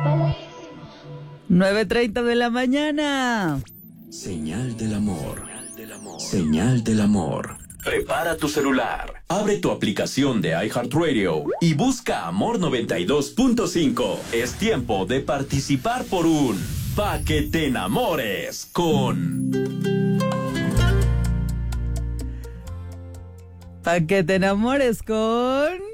9:30 de la mañana. Señal del amor. Señal del amor. Prepara tu celular, abre tu aplicación de iHeartRadio y busca Amor 92.5. Es tiempo de participar por un Pa' que te enamores con... Pa' que te enamores con...